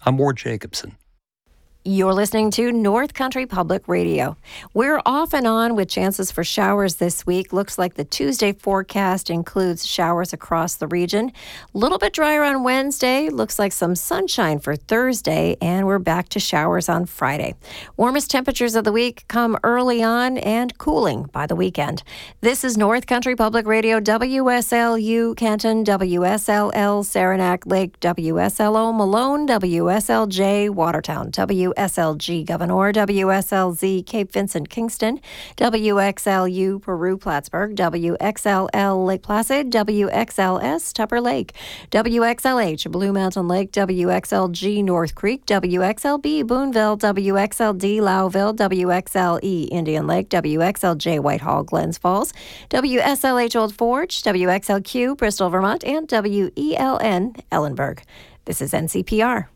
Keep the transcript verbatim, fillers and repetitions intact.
I'm Ward Jacobson. You're listening to North Country Public Radio. We're off and on with chances for showers this week. Looks like the Tuesday forecast includes showers across the region. A little bit drier on Wednesday. Looks like some sunshine for Thursday, and we're back to showers on Friday. Warmest temperatures of the week come early on and cooling by the weekend. This is North Country Public Radio, W S L U Canton, W S L L Saranac Lake, W S L O Malone, W S L J Watertown, W S L G Governor, W S L Z Cape Vincent Kingston, W X L U Peru Plattsburgh, W X L L Lake Placid, W X L S Tupper Lake, W X L H Blue Mountain Lake, W X L G North Creek, W X L B Boonville, W X L D Lowville, W X L E Indian Lake, W X L J Whitehall Glens Falls, W S L H Old Forge, W X L Q Bristol Vermont, and W E L N Ellenburg. This is N C P R.